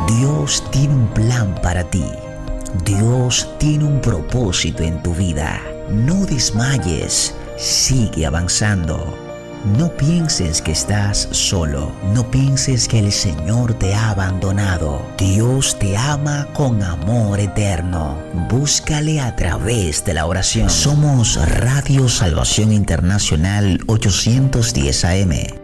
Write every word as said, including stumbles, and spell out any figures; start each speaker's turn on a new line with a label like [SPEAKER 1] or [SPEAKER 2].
[SPEAKER 1] Dios tiene un plan para ti. Dios tiene un propósito en tu vida. No desmayes, sigue avanzando. No pienses que estás solo, no pienses que el Señor te ha abandonado. Dios te ama con amor eterno. Búscale a través de la oración. Somos Radio Salvación Internacional ochocientos diez A M.